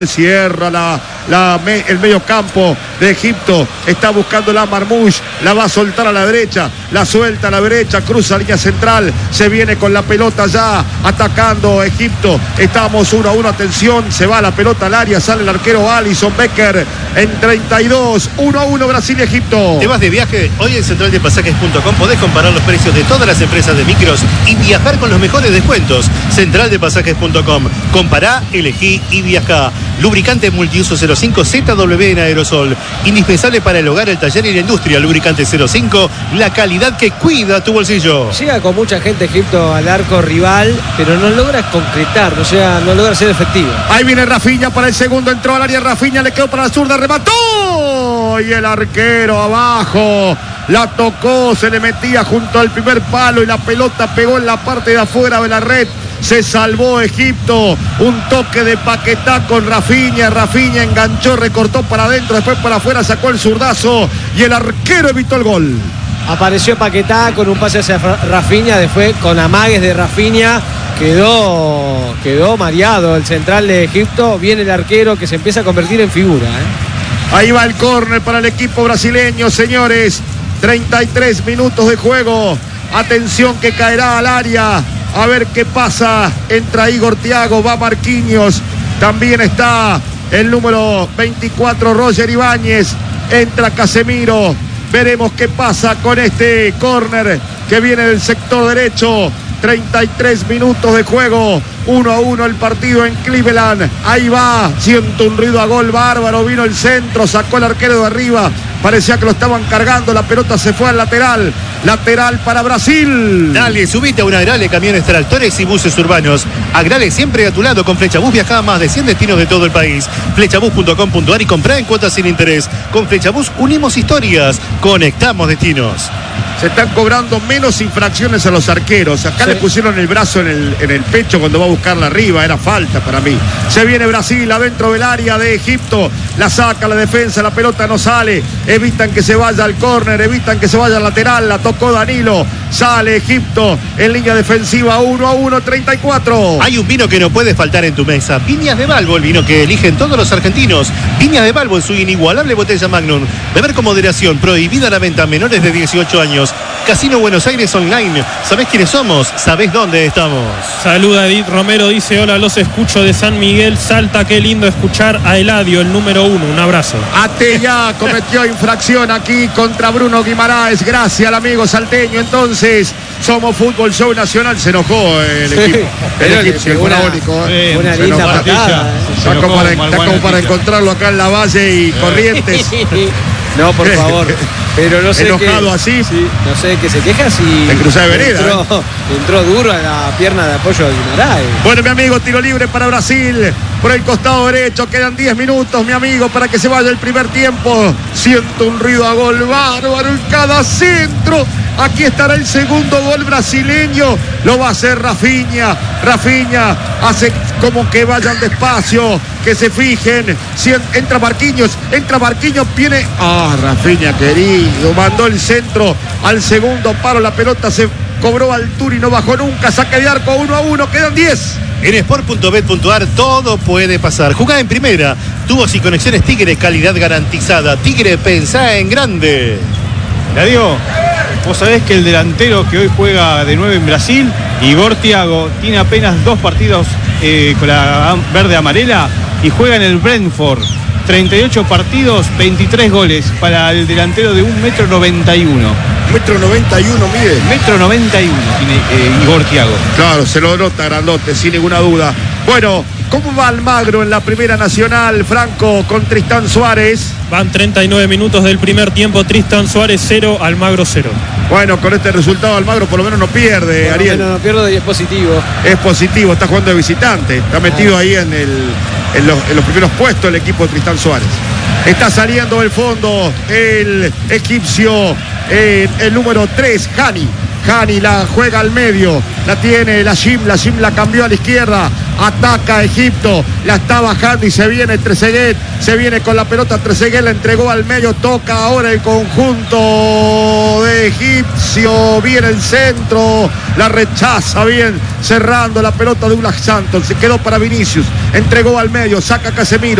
Cierra el medio campo de Egipto. Está buscando la Marmoush. La va a soltar a la derecha. La suelta a la derecha. Cruza línea central. Se viene con la pelota ya. Atacando Egipto. Estamos 1-1. Atención. Se va la pelota al área. Sale el arquero Alisson Becker. En 32. 1-1 Brasil y Egipto. ¿Te vas de viaje? Hoy en centraldepasajes.com podés comparar los precios de todas las empresas de micros y viajar con los mejores descuentos. Centraldepasajes.com. Compará, elegí y viajá. Lubricante multiuso 05 ZW en aerosol. Indispensable para el hogar, el taller y la industria. Lubricante 05, la calidad que cuida tu bolsillo. Llega con mucha gente Egipto al arco rival, pero no logra concretar, o sea, no logra ser efectivo. Ahí viene Rafinha para el segundo, entró al área Rafinha, le quedó para la zurda, remató. Y el arquero abajo. La tocó, se le metía junto al primer palo y la pelota pegó en la parte de afuera de la red. Se salvó Egipto. Un toque de Paquetá con Rafinha. Rafinha enganchó, recortó para adentro, después para afuera, sacó el zurdazo y el arquero evitó el gol. Apareció Paquetá con un pase hacia Rafinha, después con amagues de Rafinha. Quedó mareado el central de Egipto. Viene el arquero que se empieza a convertir en figura. Ahí va el córner para el equipo brasileño, señores. 33 minutos de juego. Atención que caerá al área. A ver qué pasa. Entra Igor Thiago, va Marquinhos. También está el número 24, Roger Ibáñez. Entra Casemiro. Veremos qué pasa con este córner que viene del sector derecho. 33 minutos de juego. 1-1 el partido en Cleveland. Ahí va. Siento un ruido a gol bárbaro. Vino el centro, sacó el arquero de arriba. Parecía que lo estaban cargando. La pelota se fue al lateral. Lateral para Brasil. Dale, subite a una Agrale Camiones, Tractores y Buses Urbanos. Agrale siempre a tu lado. Con Flechabús viaja a más de 100 destinos de todo el país. Flechabús.com.ar y comprá en cuotas sin interés. Con Flechabús unimos historias. Conectamos destinos. Se están cobrando menos infracciones a los arqueros. Acá le pusieron el brazo en el pecho cuando va a buscarla arriba. Era falta para mí. Se viene Brasil adentro del área de Egipto. La saca la defensa. La pelota no sale. Evitan que se vaya al córner. Evitan que se vaya al lateral. La tocó Danilo. Sale Egipto en línea defensiva. 1-1, 34. Hay un vino que no puede faltar en tu mesa. Viñas de Balbo, el vino que eligen todos los argentinos. Viñas de Balbo en su inigualable botella Magnum. Beber con moderación. Prohibida la venta a menores de 18 años. Casino Buenos Aires Online. ¿Sabés quiénes somos? ¿Sabés dónde estamos? Saluda Edith Romero, dice: hola, los escucho de San Miguel, Salta. Qué lindo escuchar a Eladio, el número 1. Un abrazo. Atella cometió infracción aquí contra Bruno Guimaraes. Gracias al amigo salteño. Entonces, Somos Fútbol Show Nacional. Se enojó el equipo. El equipo faraónico. Una linda patada. Está como para encontrarlo acá en La Valle y Corrientes. No, por favor. Pero no sé. Enojado qué, así. Sí, no sé qué se queja si. En Cruzada de Vereda. Entró duro a la pierna de apoyo de Guimaraes. Bueno, mi amigo, tiro libre para Brasil. Por el costado derecho. Quedan 10 minutos, mi amigo, para que se vaya el primer tiempo. Siento un ruido a gol bárbaro en cada centro. Aquí estará el segundo gol brasileño. Lo va a hacer Rafinha. Rafinha hace como que vayan despacio, que se fijen. Entra Marquinhos. Viene. Rafinha querido. Mandó el centro al segundo paro. La pelota se cobró altura y no bajó nunca. Saque de arco 1-1. Quedan 10. En sport.bet.ar todo puede pasar. Jugá en primera. Tubos y conexiones Tigre, calidad garantizada. Tigre, pensá en grande. Darío, vos sabés que el delantero que hoy juega de 9 en Brasil, Igor Thiago, tiene apenas 2 partidos con la verde amarela y juega en el Brentford. 38 partidos, 23 goles para el delantero de 1,91 m. 1,91 m mide. 1,91 m tiene Igor Thiago. Claro, se lo nota grandote, sin ninguna duda. Bueno, ¿cómo va Almagro en la Primera Nacional, Franco, con Tristán Suárez? Van 39 minutos del primer tiempo. Tristán Suárez 0, Almagro 0. Bueno, con este resultado Almagro por lo menos no pierde, bueno, Ariel. No pierde y es positivo. Es positivo, está jugando de visitante. Está metido ahí en los primeros puestos el equipo de Tristán Suárez. Está saliendo del fondo el egipcio, el número 3, Hani. Hani la juega al medio, la tiene la Jim la cambió a la izquierda, ataca Egipto, la está bajando y se viene Trezeguet, se viene con la pelota Trezeguet, la entregó al medio, toca ahora el conjunto de egipcio, viene el centro, la rechaza bien, cerrando la pelota de Douglas Santos, se quedó para Vinicius, entregó al medio, saca Casemiro.